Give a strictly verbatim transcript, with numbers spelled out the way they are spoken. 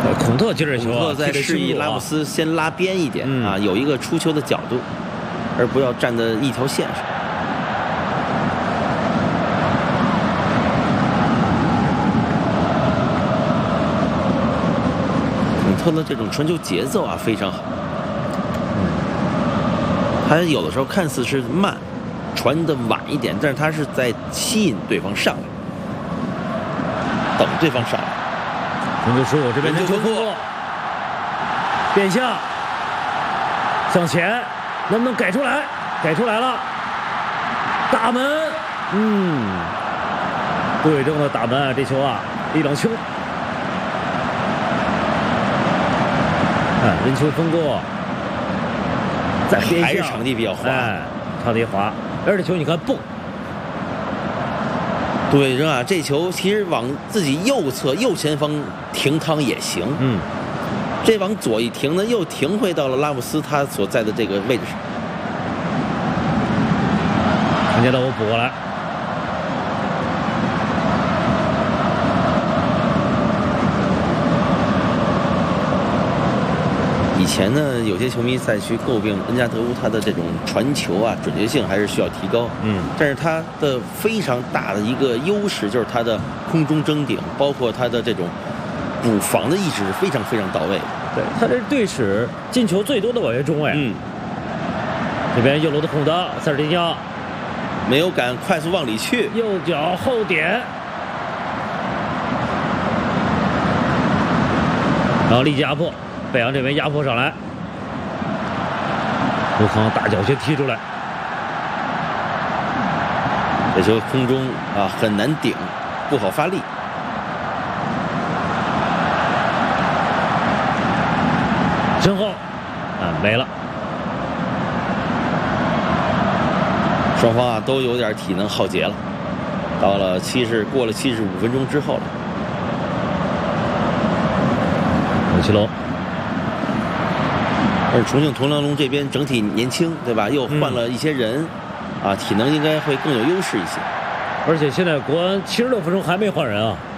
孔特接着球、啊， 孔特在示意拉姆斯先拉边一点、嗯、啊，有一个出球的角度，而不要站在一条线上。孔特的这种传球节奏啊非常好，嗯，他有的时候看似是慢，传的晚一点，但是他是在吸引对方上来，等对方上来。 孔特说：“我这边人球突破，变向向前，能不能改出来？改出来了，打门，嗯，对正的打门啊！这球啊，力量球。啊，人球通过，再变向， 还是场地比较滑， 哎，场地滑，而且球你看蹦。” 对，是吧？这球其实往自己右侧右前方停趟也行， 嗯， 这往左一停呢，又停回到了拉姆斯他所在的这个位置上。 看见了，我补过来。 以前呢，有些球迷在去诟病恩加德乌他的这种传球啊准确性还是需要提高， 嗯， 但是他的非常大的一个优势就是他的空中争顶，包括他的这种补防的意识是非常非常到位的。 对，他这是队史进球最多的外援中卫。 嗯， 这边右路的空当，塞尔迪尼奥没有敢快速往里去， 右脚后点，然后立即压迫。北洋这边压迫上来，卢康大脚先踢出来， 这球空中啊很难顶，不好发力。 身后啊没了。 双方啊都有点体能耗竭了，到了七十过了七十五分钟之后了。 武奇隆。 而重庆铜梁龙这边整体年轻，对吧？又换了一些人，嗯、啊，体能应该会更有优势一些。 而且现在国安七十六分钟还没换人啊。